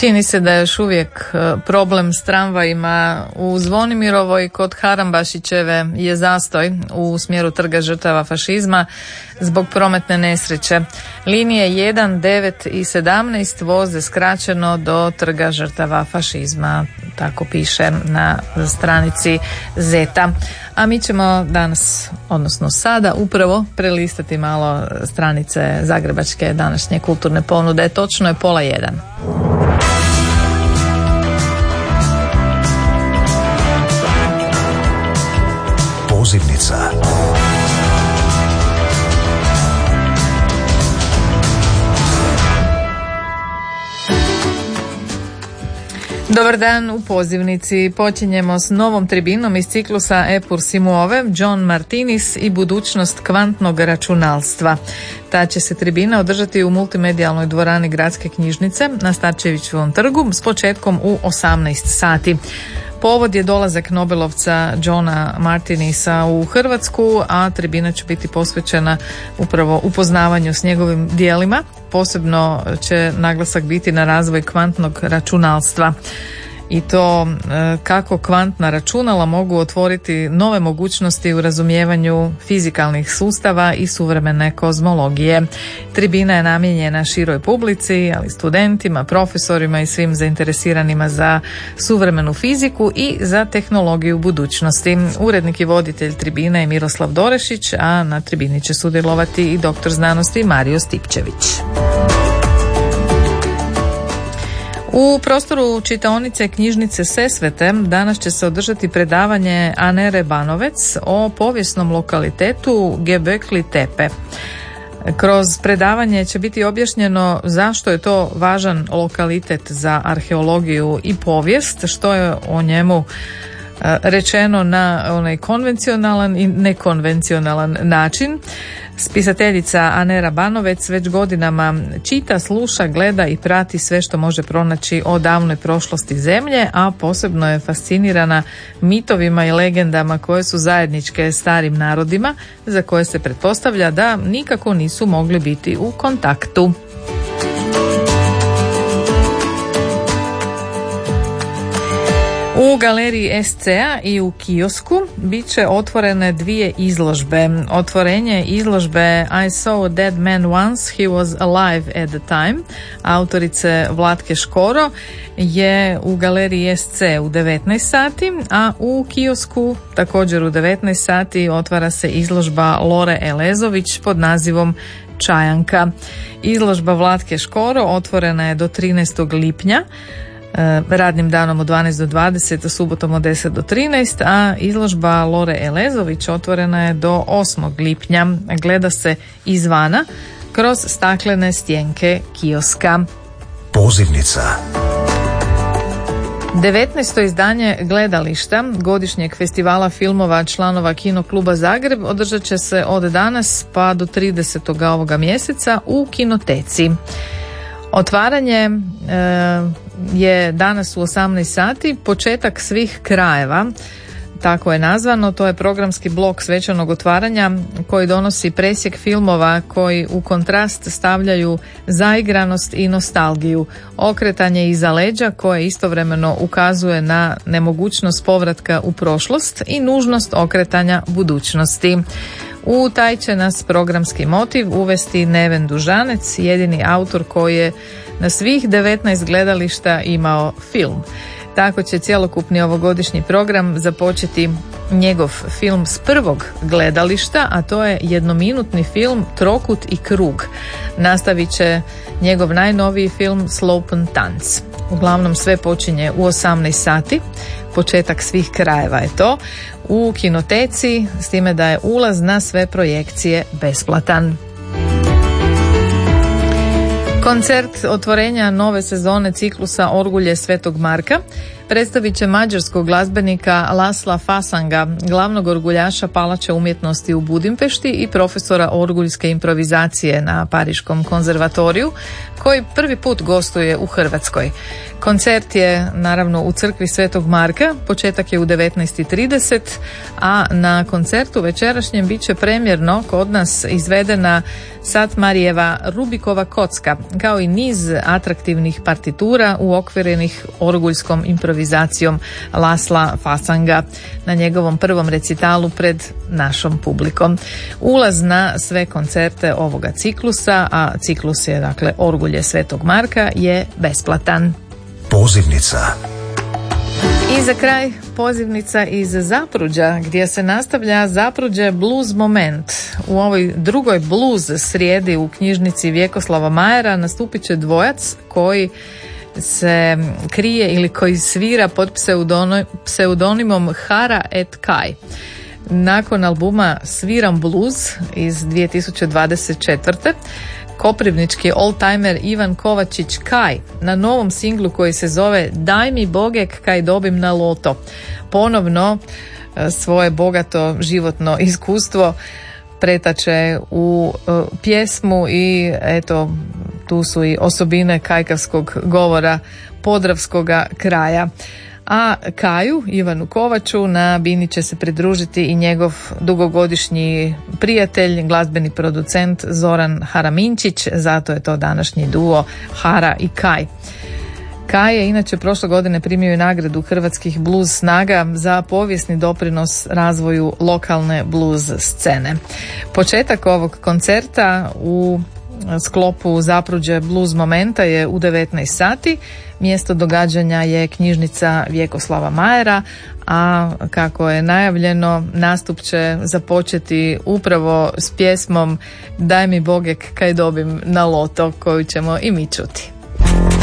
Čini se da je još uvijek problem s tramvajima. U Zvonimirovoj kod Harambašićeve je zastoj u smjeru Trga žrtava fašizma zbog prometne nesreće. Linije 1, 9 i 17 voze skraćeno do Trga žrtava fašizma. Tako piše na stranici Zeta. A mi ćemo danas, odnosno sada, upravo prelistati malo stranice zagrebačke današnje kulturne ponude. Točno je 12:30. Pozivnica. Dobar dan u Pozivnici. Počinjemo s novom tribinom iz ciklusa E pur si muove, John Martinis i budućnost kvantnog računalstva. Ta će se tribina održati u multimedijalnoj dvorani Gradske knjižnice na Starčevićevom trgu s početkom u 18 sati. Povod je dolazak Nobelovca Johna Martinisa u Hrvatsku, a tribina će biti posvećena upravo upoznavanju s njegovim dijelima. Posebno će naglasak biti na razvoj kvantnog računalstva. I to kako kvantna računala mogu otvoriti nove mogućnosti u razumijevanju fizikalnih sustava i suvremene kozmologije. Tribina je namijenjena široj publici, ali studentima, profesorima i svim zainteresiranima za suvremenu fiziku i za tehnologiju budućnosti. Urednik i voditelj tribine je Miroslav Dorešić, a na tribini će sudjelovati i doktor znanosti Mario Stipčević. U prostoru čitaonice knjižnice Sesvete danas će se održati predavanje Anere Banovec o povijesnom lokalitetu Göbekli Tepe. Kroz predavanje će biti objašnjeno zašto je to važan lokalitet za arheologiju i povijest, što je o njemu rečeno na onaj konvencionalan i nekonvencionalan način. Spisateljica Anera Banovec već godinama čita, sluša, gleda i prati sve što može pronaći o davnoj prošlosti zemlje, a posebno je fascinirana mitovima i legendama koje su zajedničke starim narodima, za koje se pretpostavlja da nikako nisu mogli biti u kontaktu. U galeriji SC-a i u kiosku bit će otvorene dvije izložbe. Otvorenje izložbe I saw a dead man once, he was alive at the time, autorice Vlatke Škoro, je u galeriji SC u 19 sati, a u kiosku također u 19 sati otvara se izložba Lore Elezović pod nazivom Čajanka. Izložba Vlatke Škoro otvorena je do 13. lipnja, radnim danom od 12 do 20, subotom od 10 do 13, a izložba Lore Elezović otvorena je do 8. lipnja. Gleda se izvana kroz staklene stjenke kioska. Pozivnica. 19. izdanje Gledališta, godišnjeg festivala filmova članova Kinokluba Zagreb, održat će se od danas pa do 30. ovoga mjeseca u Kinoteci. Otvaranje je danas u 18 sati, početak svih krajeva, tako je nazvano. To je programski blok svečanog otvaranja koji donosi presjek filmova koji u kontrast stavljaju zaigranost i nostalgiju, okretanje iza leđa koje istovremeno ukazuje na nemogućnost povratka u prošlost i nužnost okretanja budućnosti. U taj će nas programski motiv uvesti Neven Dužanec, jedini autor koji je na svih 19 gledališta imao film. Tako će cjelokupni ovogodišnji program započeti njegov film s prvog gledališta, a to je jednominutni film Trokut i krug. Nastavit će njegov najnoviji film Slopen tanc. Uglavnom sve počinje u 18 sati. Početak svih krajeva je to u Kinoteci, s time da je ulaz na sve projekcije besplatan. Koncert otvorenja nove sezone ciklusa Orgulje Svetog Marka predstavit će mađarskog glazbenika Lasla Fasanga, glavnog orguljaša Palače umjetnosti u Budimpešti i profesora orguljske improvizacije na Pariškom konzervatoriju, koji prvi put gostuje u Hrvatskoj. Koncert je naravno u crkvi Svetog Marka, početak je u 19:30, a na koncertu večerašnjem bit će premjerno kod nas izvedena Satmarijeva Rubikova kocka, kao i niz atraktivnih partitura uokvirenih orguljskom improvizacijom Lasla Fasanga na njegovom prvom recitalu pred našom publikom. Ulaz na sve koncerte ovoga ciklusa, a ciklus je dakle Orgulje Svetog Marka, je besplatan. Pozivnica. I za kraj pozivnica iz Zapruđa, gdje se nastavlja Zapruđe Blues Moment. U ovoj drugoj blues srijedi u knjižnici Vjekoslava Majera nastupit će dvojac koji se krije ili koji svira pod pseudonimom Hara et Kai. Nakon albuma Sviram blues iz 2024. koprivnički oldtimer Ivan Kovačić Kaj na novom singlu koji se zove Daj mi Bogek kaj dobim na loto ponovno svoje bogato životno iskustvo pretače u pjesmu i eto tu su i osobine kajkavskog govora podravskoga kraja. A Kaju, Ivanu Kovaču, na bini će se pridružiti i njegov dugogodišnji prijatelj, glazbeni producent Zoran Haraminčić, zato je to današnji duo Hara i Kaj. Kaj je inače prošle godine primio i nagradu Hrvatskih blues snaga za povijesni doprinos razvoju lokalne blues scene. Početak ovog koncerta u sklopu Zapruđe Blues Momenta je u 19 sati. Mjesto događanja je knjižnica Vjekoslava Majera, a kako je najavljeno, nastup će započeti upravo s pjesmom Daj mi Bogek kaj dobim na loto, koju ćemo i mi čuti.